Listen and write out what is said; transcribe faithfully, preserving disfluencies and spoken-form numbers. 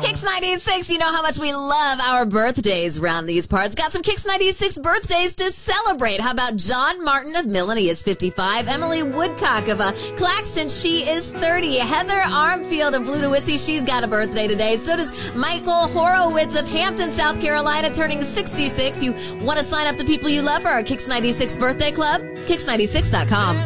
Kix ninety-six, you know how much we love our birthdays around these parts. Got some Kix ninety-six birthdays to celebrate. How about John Martin of Millen? He is fifty-five. Emily Woodcock of uh, Claxton, she is thirty. Heather Armfield of Ludowici, she's got a birthday today. So does Michael Horowitz of Hampton, South Carolina, turning sixty-six. You want to sign up the people you love for our Kix ninety-six birthday club? Kix ninety-six dot com.